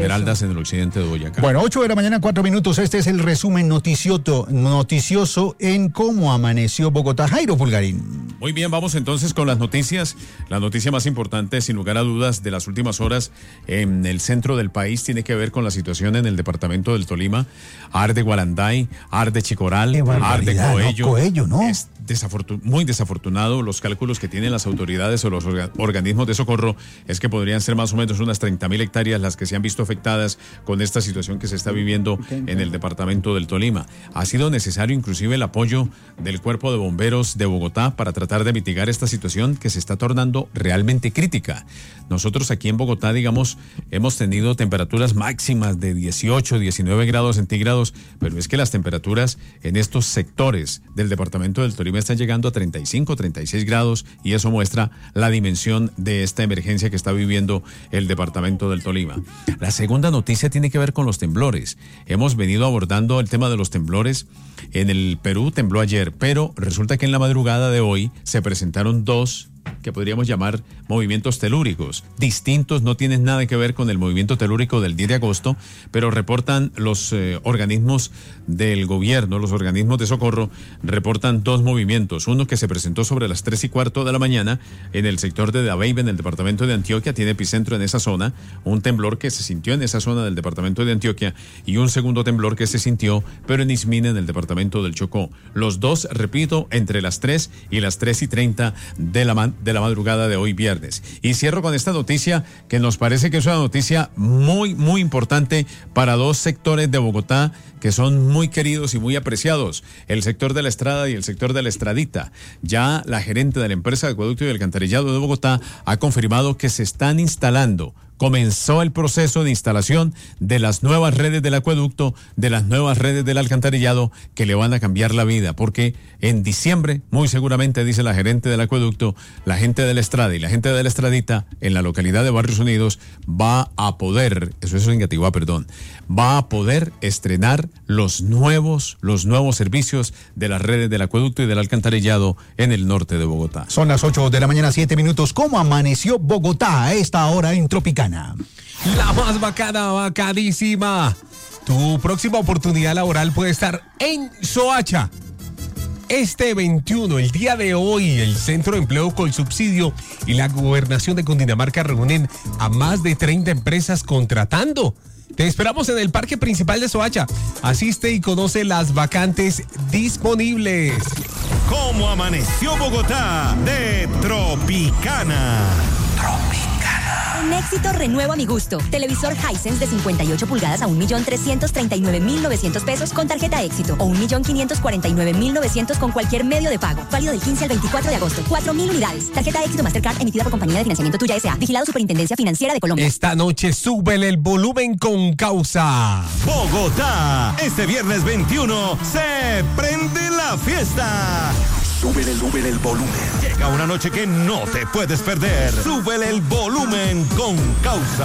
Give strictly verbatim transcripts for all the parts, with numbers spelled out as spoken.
Esmeraldas en el occidente de Boyacá. Bueno, ocho de la mañana, cuatro minutos. Este es el resumen noticioso, noticioso en cómo amaneció Bogotá. Jairo Pulgarín. Muy bien, vamos entonces con las noticias. La noticia más importante, sin lugar a dudas, de las últimas horas en el centro del país tiene que ver con la situación en el departamento del Tolima. Arde Guaranday, arde Chicoral, arde Coello. No, Coello, ¿no? Es desafortun- muy desafortunado. Los cálculos que tienen las autoridades o los orga- organismos de socorro es que podrían ser más o menos unas treinta mil hectáreas las que se han visto afectadas con esta situación que se está viviendo en el departamento del Tolima. Ha sido necesario inclusive el apoyo del Cuerpo de Bomberos de Bogotá para tratar de mitigar esta situación que se está tornando realmente crítica. Nosotros aquí en Bogotá, digamos, hemos tenido temperaturas máximas de dieciocho, diecinueve grados centígrados, pero es que las temperaturas en estos sectores del departamento del Tolima están llegando a treinta y cinco, treinta y seis grados y eso muestra la dimensión de esta emergencia que está viviendo el departamento del Tolima. La segunda noticia tiene que ver con los temblores. Hemos venido abordando el tema de los temblores. En el Perú tembló ayer, pero resulta que en la madrugada de hoy se presentaron dos que podríamos llamar movimientos telúricos, distintos, no tienen nada que ver con el movimiento telúrico del diez de agosto, pero reportan los eh, organismos del gobierno, los organismos de socorro, reportan dos movimientos, uno que se presentó sobre las tres y cuarto de la mañana en el sector de Dabeibe, en el departamento de Antioquia, tiene epicentro en esa zona, un temblor que se sintió en esa zona del departamento de Antioquia y un segundo temblor que se sintió, pero en Ismina, en el departamento del Chocó. Los dos, repito, entre las tres y las tres y treinta de la mañana de la madrugada de hoy viernes. Y cierro con esta noticia que nos parece que es una noticia muy, muy importante para dos sectores de Bogotá que son muy queridos y muy apreciados, el sector de la Estrada y el sector de la Estradita. Ya la gerente de la empresa de acueducto y alcantarillado de Bogotá ha confirmado que se están instalando comenzó el proceso de instalación de las nuevas redes del acueducto, de las nuevas redes del alcantarillado que le van a cambiar la vida, porque en diciembre, muy seguramente, dice la gerente del acueducto, la gente de la Estrada y la gente de la Estradita en la localidad de Barrios Unidos va a poder, eso es en Gatigua, perdón, va a poder estrenar los nuevos, los nuevos servicios de las redes del acueducto y del alcantarillado en el norte de Bogotá. Son las ocho de la mañana, siete minutos. ¿Cómo amaneció Bogotá a esta hora en Tropicana? La más bacana, bacadísima. Tu próxima oportunidad laboral puede estar en Soacha. Este veintiuno, el día de hoy, el Centro de Empleo Colsubsidio y la Gobernación de Cundinamarca reúnen a más de treinta empresas contratando. Te esperamos en el Parque Principal de Soacha. Asiste y conoce las vacantes disponibles. ¿Cómo amaneció Bogotá? De Tropicana. Tropicana. Un éxito renuevo a mi gusto. Televisor Hisense de cincuenta y ocho pulgadas a un millón trescientos treinta y nueve mil novecientos pesos con tarjeta Éxito o un millón quinientos cuarenta y nueve mil novecientos con cualquier medio de pago. Válido del quince al veinticuatro de agosto. cuatro mil unidades. Tarjeta Éxito Mastercard emitida por Compañía de Financiamiento Tuya S A. Vigilado Superintendencia Financiera de Colombia. Esta noche súbele el volumen con causa. Bogotá. Este viernes veintiuno se prende la fiesta. Súbele, súbele el volumen. Llega una noche que no te puedes perder. Súbele el volumen con causa.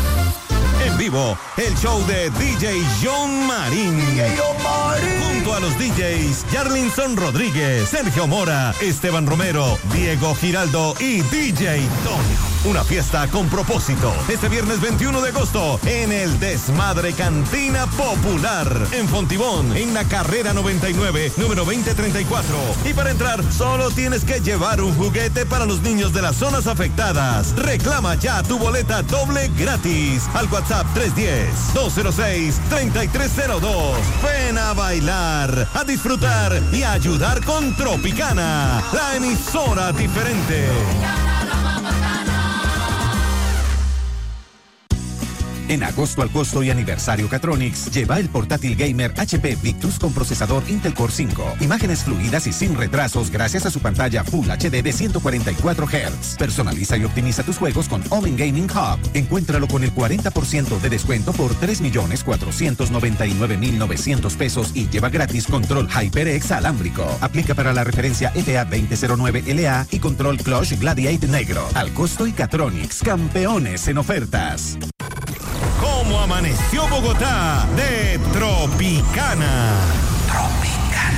En vivo, el show de D J John Marín. D J John Marín. Junto a los D Js Yarlinson Rodríguez, Sergio Mora, Esteban Romero, Diego Giraldo y D J Tony. Una fiesta con propósito. Este viernes veintiuno de agosto en el Desmadre Cantina Popular. En Fontibón, en la carrera noventa y nueve, número veinte treinta y cuatro. Y para entrar, solo tienes que llevar un juguete para los niños de las zonas afectadas. Reclama ya tu boleta doble gratis al WhatsApp tres uno cero, dos cero seis, tres tres cero dos. Ven a bailar, a disfrutar y a ayudar con Tropicana, la emisora diferente. En agosto al costo y aniversario Catronics, lleva el portátil gamer H P Victus con procesador Intel Core cinco. Imágenes fluidas y sin retrasos gracias a su pantalla Full H D de ciento cuarenta y cuatro hertz. Personaliza y optimiza tus juegos con Omen Gaming Hub. Encuéntralo con el cuarenta por ciento de descuento por tres millones cuatrocientos noventa y nueve mil novecientos pesos y lleva gratis control HyperX alámbrico. Aplica para la referencia F A veinte cero nueve L A y control Clutch Gladiate negro. Al costo y Catronics, campeones en ofertas. ¿Cómo amaneció Bogotá? De Tropicana. Tropicana.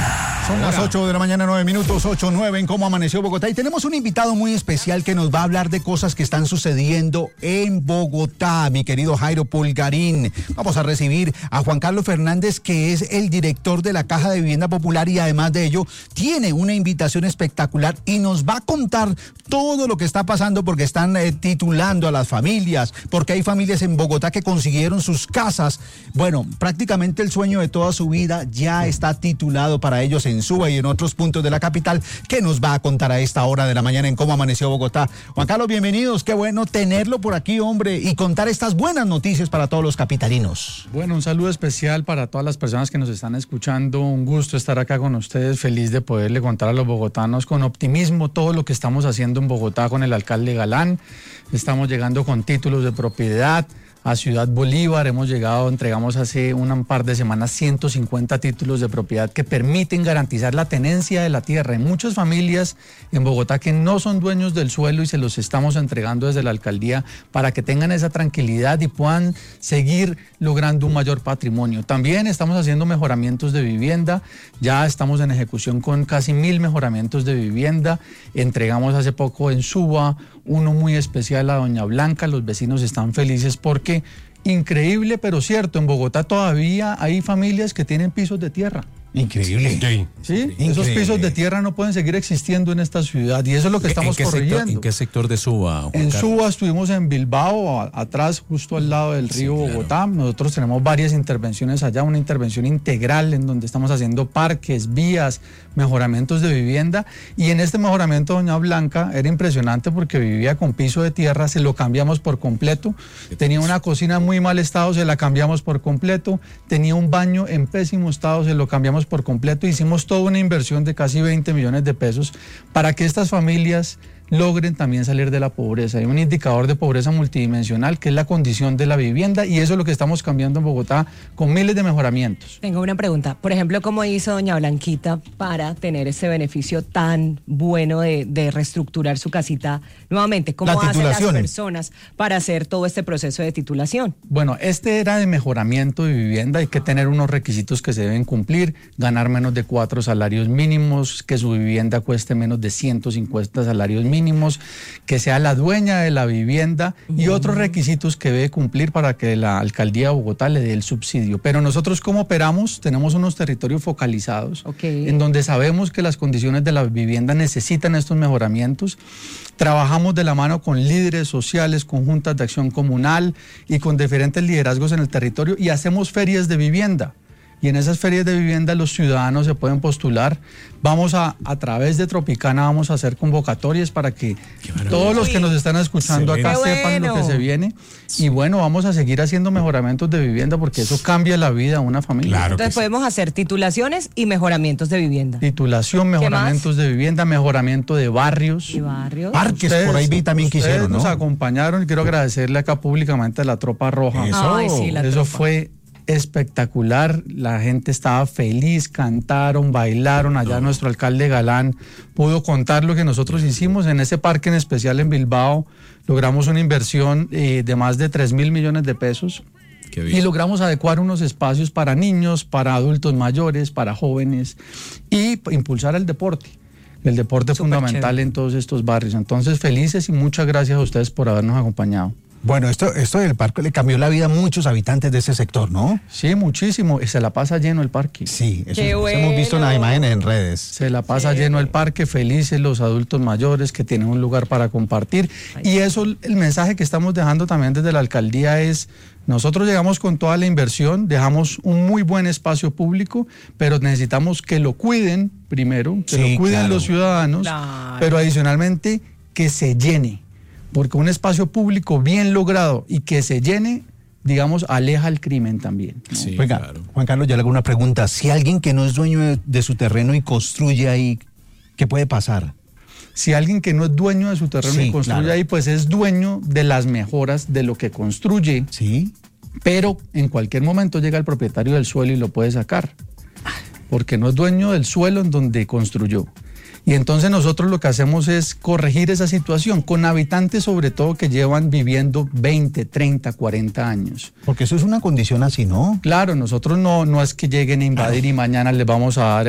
Son las ocho de la mañana, nueve minutos, ocho, nueve en Cómo Amaneció Bogotá. Y tenemos un invitado muy especial que nos va a hablar de cosas que están sucediendo en Bogotá, mi querido Jairo Pulgarín. Vamos a recibir a Juan Carlos Fernández, que es el director de la Caja de Vivienda Popular y además de ello tiene una invitación espectacular y nos va a contar todo lo que está pasando porque están eh, titulando a las familias, porque hay familias en Bogotá que consiguieron sus casas. Bueno, prácticamente el sueño de toda su vida ya está titulado para ellos en Suba y en otros puntos de la capital, que nos va a contar a esta hora de la mañana en Cómo Amaneció Bogotá. Juan Carlos, bienvenidos, qué bueno tenerlo por aquí, hombre, y contar estas buenas noticias para todos los capitalinos. Bueno, un saludo especial para todas las personas que nos están escuchando, un gusto estar acá con ustedes, feliz de poderle contar a los bogotanos con optimismo todo lo que estamos haciendo en Bogotá con el alcalde Galán. Estamos llegando con títulos de propiedad a Ciudad Bolívar, hemos llegado, entregamos hace un par de semanas ciento cincuenta títulos de propiedad que permiten garantizar la tenencia de la tierra. Hay muchas familias en Bogotá que no son dueños del suelo y se los estamos entregando desde la alcaldía para que tengan esa tranquilidad y puedan seguir logrando un mayor patrimonio. También estamos haciendo mejoramientos de vivienda, ya estamos en ejecución con casi mil mejoramientos de vivienda. Entregamos hace poco en Suba uno muy especial a Doña Blanca, los vecinos están felices porque, increíble pero cierto, en Bogotá todavía hay familias que tienen pisos de tierra. Increíble. Sí. ¿Sí? Increíble. Esos pisos de tierra no pueden seguir existiendo en esta ciudad y eso es lo que estamos ¿En qué corrigiendo. sector, ¿En qué sector de Suba, Juan En Carlos? Suba estuvimos en Bilbao, a- atrás, justo al lado del río Sí, claro. Bogotá. Nosotros tenemos varias intervenciones allá, una intervención integral en donde estamos haciendo parques, vías, mejoramientos de vivienda. Y en este mejoramiento, Doña Blanca, era impresionante porque vivía con piso de tierra, se lo cambiamos por completo. Tenía una cocina en muy mal estado, se la cambiamos por completo. Tenía un baño en pésimo estado, se lo cambiamos por completo. Hicimos toda una inversión de casi veinte millones de pesos para que estas familias logren también salir de la pobreza. Hay un indicador de pobreza multidimensional que es la condición de la vivienda y eso es lo que estamos cambiando en Bogotá con miles de mejoramientos. Tengo una pregunta. Por ejemplo, ¿cómo hizo doña Blanquita para tener ese beneficio tan bueno de, de reestructurar su casita nuevamente? ¿Cómo La hacen las titulación. personas para hacer todo este proceso de titulación? Bueno, este era de mejoramiento de vivienda, hay que tener unos requisitos que se deben cumplir, ganar menos de cuatro salarios mínimos, que su vivienda cueste menos de ciento cincuenta salarios mínimos, que sea la dueña de la vivienda y otros requisitos que debe cumplir para que la alcaldía de Bogotá le dé el subsidio. Pero nosotros, ¿cómo operamos? Tenemos unos territorios focalizados Ok. en donde sabemos que las condiciones de la vivienda necesitan estos mejoramientos. Trabajamos de la mano con líderes sociales, con juntas de acción comunal y con diferentes liderazgos en el territorio y hacemos ferias de vivienda. Y en esas ferias de vivienda los ciudadanos se pueden postular. Vamos a, a través de Tropicana, vamos a hacer convocatorias para que todos los que nos están escuchando acá Excelente. sepan lo que Bueno. se viene. Y bueno, vamos a seguir haciendo mejoramientos de vivienda porque eso cambia la vida a una familia. Claro. Entonces podemos hacer titulaciones y mejoramientos de vivienda. Titulación, mejoramientos de vivienda, mejoramiento de barrios. ¿Y barrios? Parques por ahí vi también que ustedes hicieron, ¿no? nos acompañaron y quiero agradecerle acá públicamente a la Tropa Roja. Eso. Ay, sí, la Eso tropa. fue espectacular, la gente estaba feliz, cantaron, bailaron, allá nuestro alcalde Galán pudo contar lo que nosotros hicimos en ese parque en especial en Bilbao, logramos una inversión eh, de más de tres mil millones de pesos. Qué bien. Y logramos adecuar unos espacios para niños, para adultos mayores, para jóvenes y p- impulsar el deporte. El deporte es Súper fundamental chévere. en todos estos barrios. Entonces, felices y muchas gracias a ustedes por habernos acompañado. Bueno, esto, esto del parque le cambió la vida a muchos habitantes de ese sector, ¿no? Sí, muchísimo. Se la pasa lleno el parque. Sí, eso, Qué eso hemos visto en las bueno. imágenes en redes. Se la pasa lleno el parque, felices los adultos mayores que tienen un lugar para compartir. Y eso, el mensaje que estamos dejando también desde la alcaldía es, nosotros llegamos con toda la inversión, dejamos un muy buen espacio público, pero necesitamos que lo cuiden primero, que Sí, lo cuiden claro. los ciudadanos, Claro. pero adicionalmente que se llene, porque un espacio público bien logrado y que se llene, digamos, aleja el crimen también, ¿no? Sí, Oiga, claro. Juan Carlos, ya le hago una pregunta. Si alguien que no es dueño de, de su terreno y construye ahí, ¿qué puede pasar? Si alguien que no es dueño de su terreno Sí, y construye claro. ahí, pues es dueño de las mejoras de lo que construye, Sí. pero en cualquier momento llega el propietario del suelo y lo puede sacar, porque no es dueño del suelo en donde construyó. Y entonces nosotros lo que hacemos es corregir esa situación con habitantes sobre todo que llevan viviendo veinte, treinta, cuarenta años. Porque eso es una condición así, ¿no? Claro, nosotros no, no es que lleguen a invadir y mañana les vamos a dar el,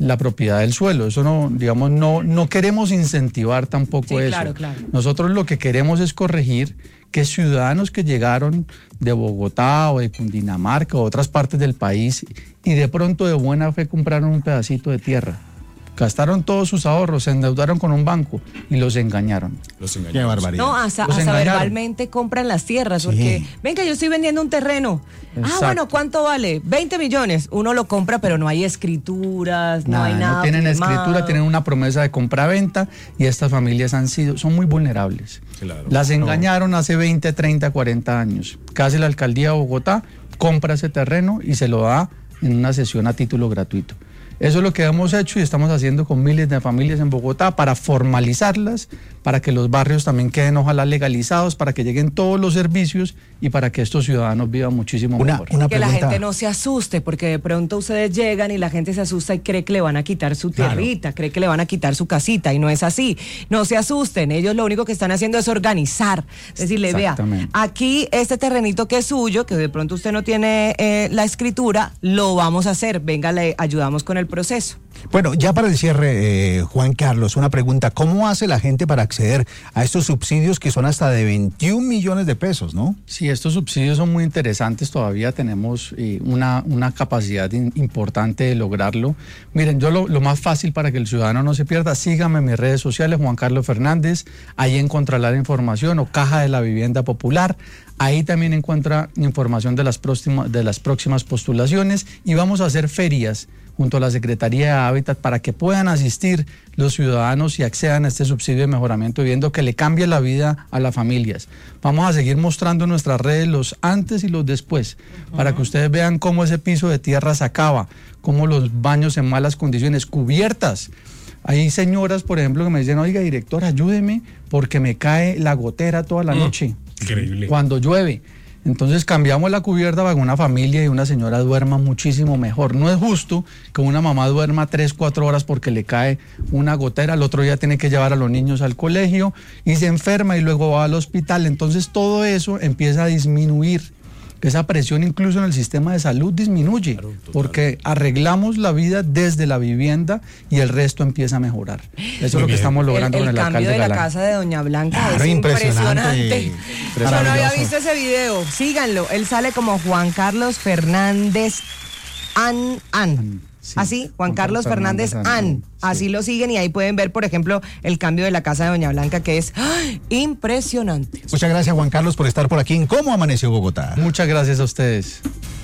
la propiedad del suelo. Eso no, digamos, no, no queremos incentivar tampoco Sí, eso. claro, claro. Nosotros lo que queremos es corregir que ciudadanos que llegaron de Bogotá o de Cundinamarca o otras partes del país y de pronto de buena fe compraron un pedacito de tierra, gastaron todos sus ahorros, se endeudaron con un banco y los engañaron. Los Qué engañamos. barbaridad. No, hasta, Los hasta engañaron. verbalmente compran las tierras, porque, venga, yo estoy vendiendo un terreno. Ah, Exacto. bueno, ¿cuánto vale? veinte millones. Uno lo compra, pero no hay escrituras, no hay nada. no tienen firmado. escritura, tienen una promesa de compra-venta y estas familias han sido, son muy vulnerables. Claro. Las engañaron hace veinte, treinta, cuarenta años. Casi la alcaldía de Bogotá compra ese terreno y se lo da en una sesión a título gratuito. Eso es lo que hemos hecho y estamos haciendo con miles de familias en Bogotá para formalizarlas, para que los barrios también queden ojalá legalizados, para que lleguen todos los servicios y para que estos ciudadanos vivan muchísimo Una, mejor. una Que la pregunta. gente no se asuste, porque de pronto ustedes llegan y la gente se asusta y cree que le van a quitar su Claro. tierrita, cree que le van a quitar su casita, y no es así. No se asusten, ellos lo único que están haciendo es organizar, decirle, vea, Exactamente. aquí este terrenito que es suyo, que de pronto usted no tiene eh, la escritura, lo vamos a hacer, venga, le ayudamos con el proceso. Bueno, ya para el cierre, eh, Juan Carlos, una pregunta. ¿Cómo hace la gente para acceder a estos subsidios que son hasta de veintiún millones de pesos, no? Sí, estos subsidios son muy interesantes, todavía tenemos eh, una, una capacidad in- importante de lograrlo. Miren, yo lo, lo más fácil para que el ciudadano no se pierda, síganme en mis redes sociales, Juan Carlos Fernández, ahí encontrará la información, o Caja de la Vivienda Popular, ahí también encuentra información de las próximas, de las próximas postulaciones, y vamos a hacer ferias junto a la Secretaría de Hábitat para que puedan asistir los ciudadanos y accedan a este subsidio de mejoramiento de vivienda que le cambie la vida a las familias. Vamos a seguir mostrando en nuestras redes los antes y los después, para que ustedes vean cómo ese piso de tierra se acaba, cómo los baños en malas condiciones, cubiertas. Hay señoras, por ejemplo, que me dicen, oiga, director, ayúdeme porque me cae la gotera toda la noche. Increíble. Cuando llueve. Entonces cambiamos la cubierta para que una familia y una señora duerma muchísimo mejor. No es justo que una mamá duerma tres, cuatro horas porque le cae una gotera, el otro día tiene que llevar a los niños al colegio y se enferma y luego va al hospital. Entonces todo eso empieza a disminuir. Esa presión incluso en el sistema de salud disminuye, porque arreglamos la vida desde la vivienda y el resto empieza a mejorar. Eso es lo que estamos logrando el, con el el cambio alcalde de la Galán. casa de Doña Blanca Claro, es impresionante. impresionante. Yo no había Maravilloso. visto ese video. Síganlo. Él sale como Juan Carlos Fernández An An. Sí, Así, Juan, Juan Carlos, Carlos Fernández, Fernández An. An, sí. Así lo siguen y ahí pueden ver, por ejemplo, el cambio de la casa de Doña Blanca, que es ¡ay! Impresionante. Muchas gracias, Juan Carlos, por estar por aquí en ¿Cómo Amaneció Bogotá? Muchas gracias a ustedes.